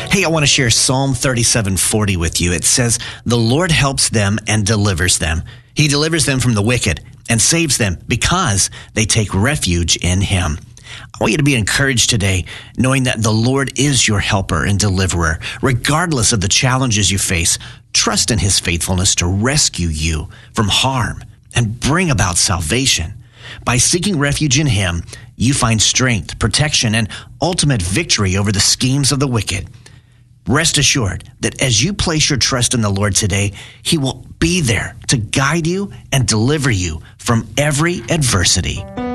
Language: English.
Hey, I want to share Psalm 37:40 with you. It says, "The Lord helps them and delivers them. He delivers them from the wicked and saves them because they take refuge in him." I want you to be encouraged today, knowing that the Lord is your helper and deliverer. Regardless of the challenges you face, trust in his faithfulness to rescue you from harm and bring about salvation. By seeking refuge in him, you find strength, protection, and ultimate victory over the schemes of the wicked. Rest assured that as you place your trust in the Lord today, he will be there to guide you and deliver you from every adversity.